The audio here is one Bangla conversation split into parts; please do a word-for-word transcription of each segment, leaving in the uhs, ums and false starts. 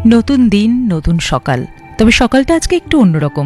নতুন দিন, নতুন সকাল। তবে সকালটা আজকে একটু অন্যরকম।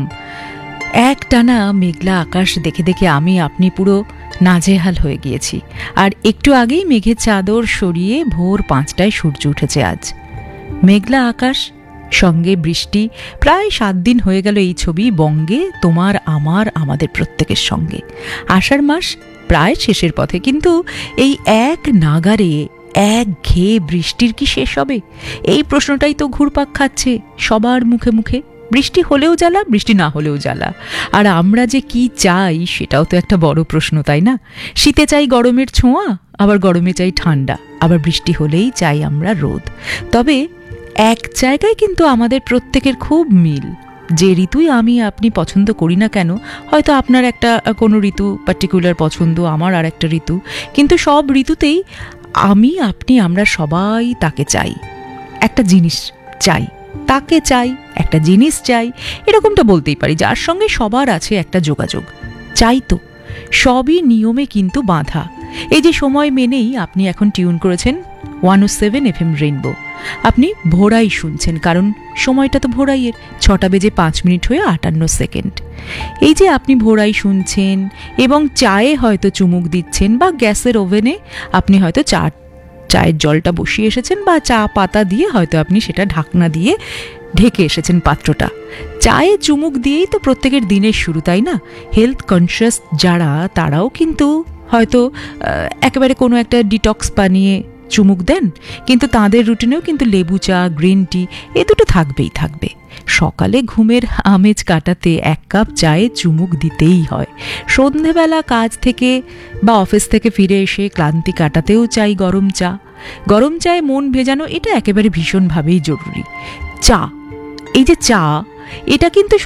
এক টানা মেঘলা আকাশ দেখে দেখে আমি আপনি পুরো নাজেহাল হয়ে গিয়েছি। আর একটু আগেই মেঘের চাদর সরিয়ে ভোর পাঁচটায় সূর্য উঠেছে আজ। মেঘলা আকাশ, সঙ্গে বৃষ্টি। প্রায় সাত দিন হয়ে গেল এই ছবি বঙ্গে, তোমার আমার আমাদের প্রত্যেকের সঙ্গে। আষাঢ় মাস প্রায় শেষের পথে, কিন্তু এই এক নাগারে এক ঘেয়ে বৃষ্টির কি শেষ হবে? এই প্রশ্নটাই তো ঘুরপাক খাচ্ছে সবার মুখে মুখে। বৃষ্টি হলেও জ্বালা, বৃষ্টি না হলেও জ্বালা। আর আমরা যে কি চাই সেটাও তো একটা বড় প্রশ্ন, তাই না? শীতে চাই গরমের ছোঁয়া, আবার গরমে চাই ঠান্ডা, আবার বৃষ্টি হলেই চাই আমরা রোদ। তবে এক জায়গায় কিন্তু আমাদের প্রত্যেকের খুব মিল। যে ঋতুই আমি আপনি পছন্দ করি না কেন, হয়তো আপনার একটা কোনো ঋতু পার্টিকুলার পছন্দ, আমার আর একটা ঋতু, কিন্তু সব ঋতুতেই আমি আপনি আমরা সবাই তাকে চাই, একটা জিনিস চাই, তাকে চাই, একটা জিনিস চাই। এরকমটা বলতেই পারি, যার সঙ্গে সবার আছে একটা যোগাযোগ। চাই তো, সবই নিয়মে কিন্তু বাঁধা। এই যে সময় মেনেই আপনি এখন টিউন করেছেন ওয়ান ও সেভেন এফ এম রেইনবো। আপনি ভোরাই শুনছেন, কারণ সময়টা তো ভোরাইয়ের, ছটা বেজে পাঁচ মিনিট হয়ে আটান্ন সেকেন্ড। এই যে আপনি ভোরাই শুনছেন এবং চায়ে হয়তো চুমুক দিচ্ছেন, বা গ্যাসের ওভেনে আপনি হয়তো চা চায়ের জলটা বসিয়ে এসেছেন, বা চা পাতা দিয়ে হয়তো আপনি সেটা ঢাকনা দিয়ে ঢেকে এসেছেন পাত্রটা। চায়ে চুমুক দিয়েই তো প্রত্যেকের দিনের শুরু, তাই না? হেলথ কনসিয়াস যারা, তারাও কিন্তু হয়তো একেবারে কোনো একটা ডিটক্স পানিয়ে চুমুক দেন, কিন্তু তাদের রুটিনেও কিন্তু লেবু চা, গ্রিন টি এ দুটো থাকবেই থাকবে। সকালে ঘুমের আমেজ কাটাতে এক কাপ চায়ে চুমুক দিতেই হয়। সন্ধেবেলা কাজ থেকে বা অফিস থেকে ফিরে এসে ক্লান্তি কাটাতেও চাই গরম চা। গরম চায়ে মন ভেজানো, এটা একেবারে ভীষণভাবেই জরুরি। চা, এই যে চা, এটা কিন্তু